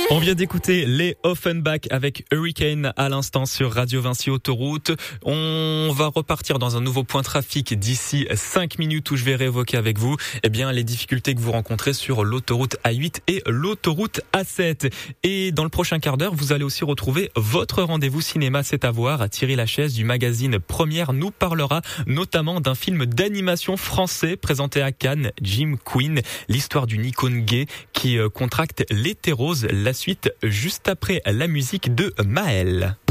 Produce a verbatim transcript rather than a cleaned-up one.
On vient d'écouter les Offenbach avec Hurricane à l'instant sur Radio Vinci Autoroute. On va repartir dans un nouveau point trafic d'ici cinq minutes où je vais réévoquer avec vous eh bien, les difficultés que vous rencontrez sur l'autoroute A huit et l'autoroute A sept. Et dans le prochain quart d'heure, vous allez aussi retrouver votre rendez-vous cinéma, c'est à voir. Thierry Lachaise du magazine Première nous parlera notamment d'un film d'animation français présenté à Cannes, Jim Queen, l'histoire d'une icône gay qui contracte l'hétérose. La suite juste après la musique de Maël.